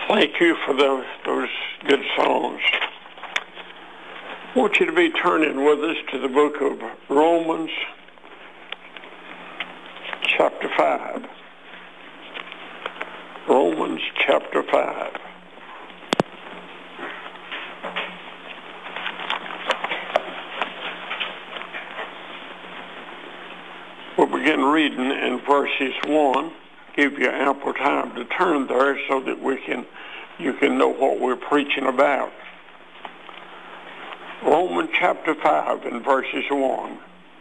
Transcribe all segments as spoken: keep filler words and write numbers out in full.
Thank you for those, those good songs. I want you to be turning with us to the book of Romans, chapter five. Romans, chapter five. We'll begin reading in verses one. Give you ample time to turn there so that we can, you can know what we're preaching about. Romans chapter five and verses one.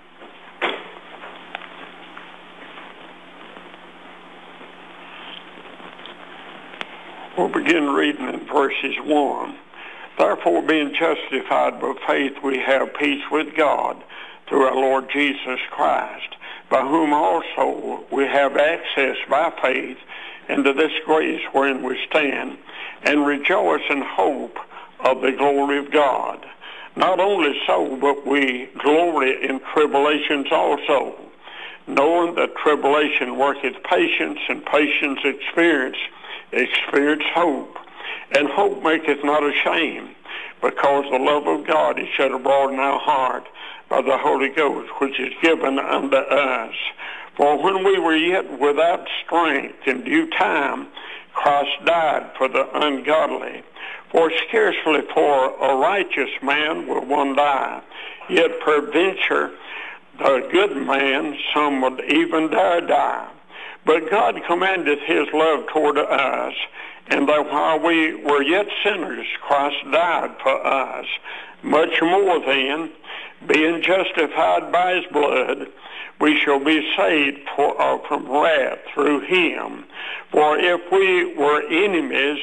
We'll begin reading in verses one. Therefore, being justified by faith, we have peace with God through our Lord Jesus Christ, by whom also we have access by faith into this grace wherein we stand, and rejoice in hope of the glory of God. Not only so, but we glory in tribulations also, knowing that tribulation worketh patience, and patience experience, experience hope. And hope maketh not ashamed, because the love of God is shed abroad in our heart by the Holy Ghost, which is given unto us. For when we were yet without strength, in due time Christ died for the ungodly. For scarcely for a righteous man will one die, yet peradventure the good man some would even dare die. But God commandeth his love toward us, and that while we were yet sinners, Christ died for us. Much more then, being justified by his blood, we shall be saved for, uh, from wrath through him. For if we were enemies,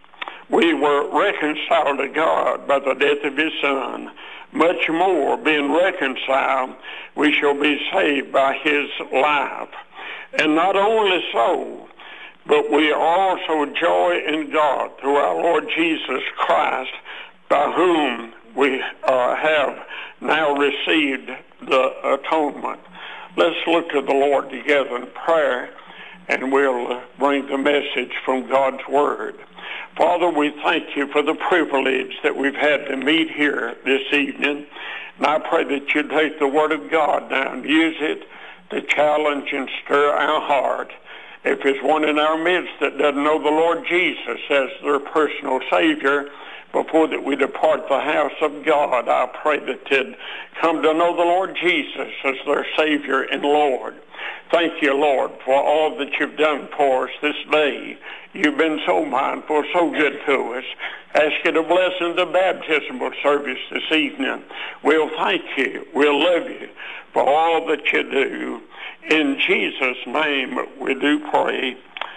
we were reconciled to God by the death of his Son. Much more, being reconciled, we shall be saved by his life. And not only so, but we also joy in God through our Lord Jesus Christ, by whom we uh, have now received the atonement. Let's look to the Lord together in prayer, and we'll bring the message from God's Word. Father, we thank you for the privilege that we've had to meet here this evening. And I pray that you take the Word of God now and use it to challenge and stir our heart. If there's one in our midst that doesn't know the Lord Jesus as their personal Savior, before that we depart the house of God, I pray that they'd come to know the Lord Jesus as their Savior and Lord. Thank you, Lord, for all that you've done for us this day. You've been so mindful, so good to us. Ask you to bless in the baptismal service this evening. We'll thank you. We'll love you for all that you do. In Jesus' name we do pray.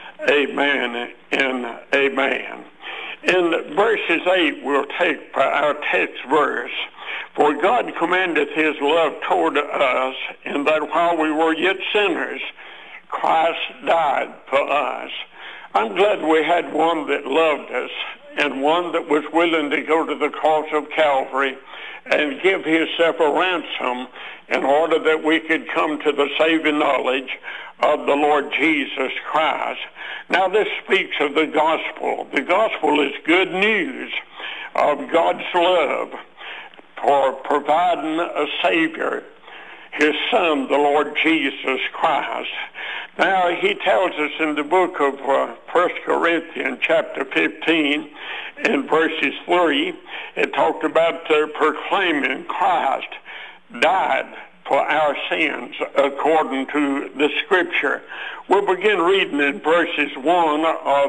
Amen and amen. In verses eight, we'll take our text verse. For God commandeth his love toward us, in that while we were yet sinners, Christ died for us. I'm glad we had one that loved us, and one that was willing to go to the cross of Calvary and give himself a ransom in order that we could come to the saving knowledge of the Lord Jesus Christ. Now this speaks of the gospel. The gospel is good news of God's love for providing a Savior, his Son, the Lord Jesus Christ. Now he tells us in the book of uh, First Corinthians chapter fifteen in verses three, it talked about uh, proclaiming Christ died for our sins according to the Scripture. We'll begin reading in verses one of